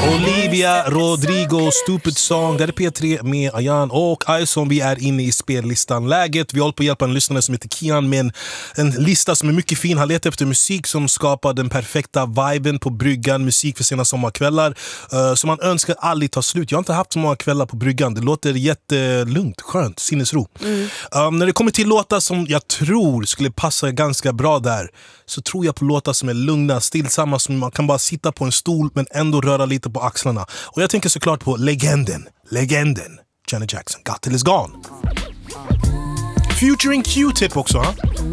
Olivia Rodrigo, Stupid Song. Där är P3 med Ayan och Ison. Vi är inne i spellistan. Läget, vi håller på att hjälpa en lyssnare som heter Kian med en lista som är mycket fin. Han letar efter musik som skapar den perfekta viben på bryggan. Musik för sina sommarkvällar som man önskar aldrig ta slut. Jag har inte haft så många kvällar på bryggan. Det låter jättelugnt, skönt, sinnesro. När det kommer till låtar som jag tror skulle passa ganska bra där, så tror jag på låtar som är lugna, stillsamma, som man kan bara sitta på en stol men ändå röra lite på axlarna. Och jag tänker såklart på legenden Janet Jackson, Got Till It's Gone. Featuring Q-Tip också,